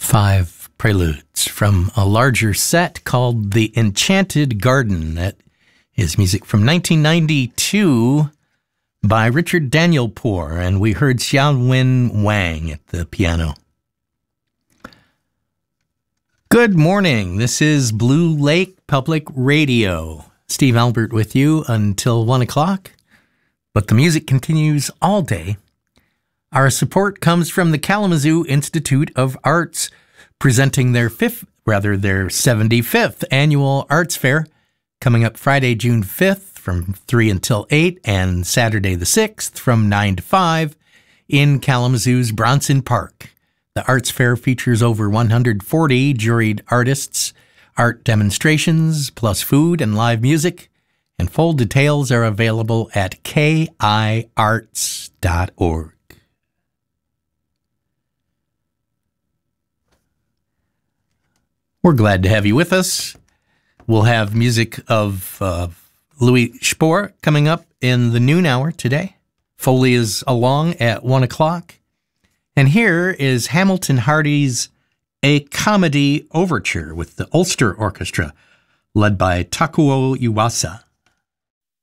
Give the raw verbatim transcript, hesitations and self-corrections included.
Five preludes from a larger set called The Enchanted Garden. That is music from nineteen ninety-two by Richard Danielpour, and we heard Xiaowen Wang at the piano. Good morning. This is Blue Lake Public Radio. Steve Albert with you until one o'clock, but the music continues all day. Our support comes from the Kalamazoo Institute of Arts, presenting their fifth, rather their seventy-fifth annual arts fair, coming up Friday, June fifth from three until eight, and Saturday the sixth from nine to five in Kalamazoo's Bronson Park. The arts fair features over one hundred forty juried artists, art demonstrations, plus food and live music, and full details are available at K I arts dot org. We're glad to have you with us. We'll have music of uh, Louis Spohr coming up in the noon hour today. Foley is along at one o'clock. And here is Hamilton Hardy's A Comedy Overture with the Ulster Orchestra, led by Takuo Iwasa.